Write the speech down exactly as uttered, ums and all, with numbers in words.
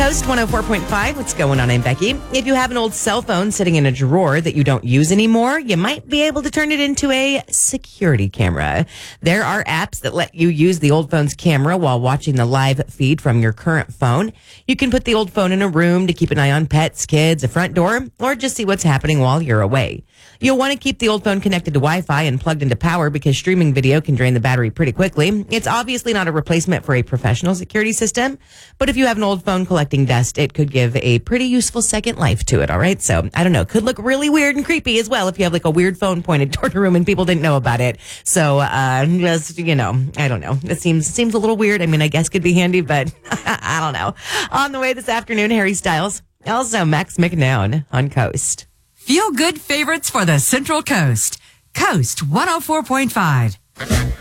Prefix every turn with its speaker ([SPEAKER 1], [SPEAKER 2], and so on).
[SPEAKER 1] Coast one oh four point five. What's going on? I'm Becky. If you have an old cell phone sitting in a drawer that you don't use anymore, you might be able to turn it into a security camera. There are apps that let you use the old phone's camera while watching the live feed from your current phone. You can put the old phone in a room to keep an eye on pets, kids, a front door, or just see what's happening while you're away. You'll want to keep the old phone connected to Wi-Fi and plugged into power because streaming video can drain the battery pretty quickly. It's obviously not a replacement for a professional security system, but if you have an old phone collecting dust, it could give a pretty useful second life to it, all right? So, I don't know, could look really weird and creepy as well if you have like a weird phone pointed toward a room and people didn't know about it. So, uh, just, you know, I don't know. It seems seems a little weird. I mean, I guess could be handy, but I don't know. On the way this afternoon, Harry Styles. Also, Max McNown on Coast.
[SPEAKER 2] Feel good favorites for the Central Coast. Coast one oh four point five.